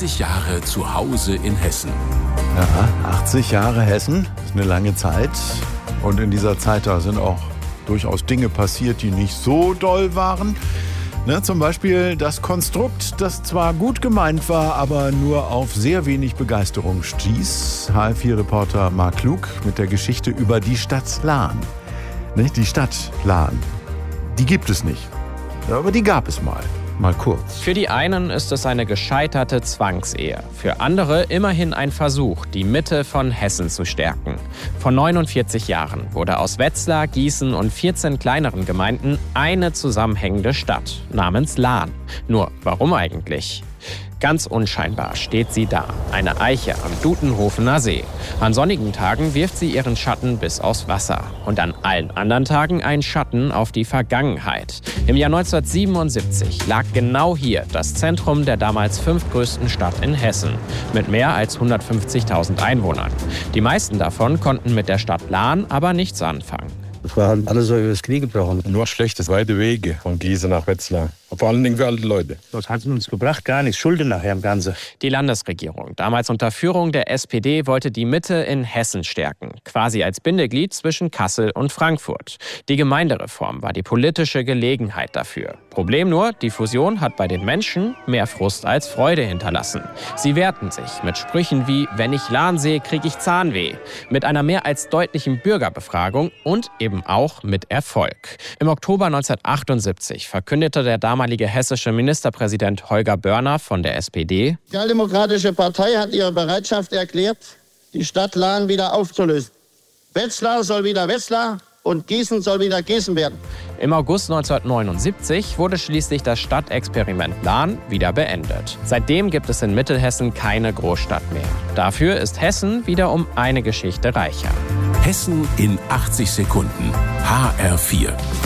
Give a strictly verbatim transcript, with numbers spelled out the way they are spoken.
achtzig Jahre zu Hause in Hessen. Ja, achtzig Jahre Hessen, das ist eine lange Zeit. Und in dieser Zeit, da sind auch durchaus Dinge passiert, die nicht so doll waren. Ne, zum Beispiel das Konstrukt, das zwar gut gemeint war, aber nur auf sehr wenig Begeisterung stieß. H F vier Reporter Marc Klug mit der Geschichte über die Stadt Lahn. Ne, die Stadt Lahn, die gibt es nicht. Aber die gab es mal. Mal kurz. Für die einen ist es eine gescheiterte Zwangsehe. Für andere immerhin ein Versuch, die Mitte von Hessen zu stärken. Vor neunundvierzig Jahren wurde aus Wetzlar, Gießen und vierzehn kleineren Gemeinden eine zusammenhängende Stadt namens Lahn. Nur warum eigentlich? Ganz unscheinbar steht sie da, eine Eiche am Dutenhofener See. An sonnigen Tagen wirft sie ihren Schatten bis aufs Wasser. Und an allen anderen Tagen ein Schatten auf die Vergangenheit. Im Jahr neunzehnhundertsiebenundsiebzig lag genau hier das Zentrum der damals fünftgrößten Stadt in Hessen. Mit mehr als hundertfünfzigtausend Einwohnern. Die meisten davon konnten mit der Stadt Lahn aber nichts anfangen. Das war halt alles so über das Knie gebrochen. Nur schlechte, weite Wege von Gießen nach Wetzlar. Vor allen Dingen für alte Leute. Das hat uns gebracht, gar nichts. Schulden nachher im Ganzen. Die Landesregierung, damals unter Führung der S P D, wollte die Mitte in Hessen stärken. Quasi als Bindeglied zwischen Kassel und Frankfurt. Die Gemeindereform war die politische Gelegenheit dafür. Problem nur, die Fusion hat bei den Menschen mehr Frust als Freude hinterlassen. Sie wehrten sich mit Sprüchen wie, wenn ich Lahn sehe, krieg ich Zahnweh. Mit einer mehr als deutlichen Bürgerbefragung und eben auch mit Erfolg. Im Oktober neunzehnhundertachtundsiebzig verkündete der damalige hessische Ministerpräsident Holger Börner von der S P D: Die Sozialdemokratische Partei hat ihre Bereitschaft erklärt, die Stadt Lahn wieder aufzulösen. Wetzlar soll wieder Wetzlar und Gießen soll wieder Gießen werden. Im August neunzehnhundertneunundsiebzig wurde schließlich das Stadtexperiment Lahn wieder beendet. Seitdem gibt es in Mittelhessen keine Großstadt mehr. Dafür ist Hessen wieder um eine Geschichte reicher. Hessen in achtzig Sekunden. H R vier.